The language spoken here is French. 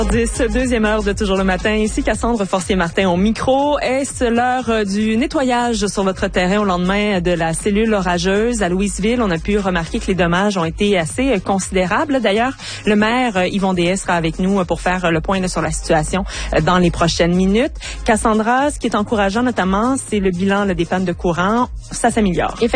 Deuxième heure de Toujours le matin. Ici Cassandre Forcier-Martin au micro. Est-ce l'heure du nettoyage sur votre terrain au lendemain de la cellule orageuse à Louisville? On a pu remarquer que les dommages ont été assez considérables. D'ailleurs, le maire Yvon Déhay sera avec nous pour faire le point sur la situation dans les prochaines minutes. Cassandra, ce qui est encourageant notamment, c'est le bilan des pannes de courant. Ça s'améliore.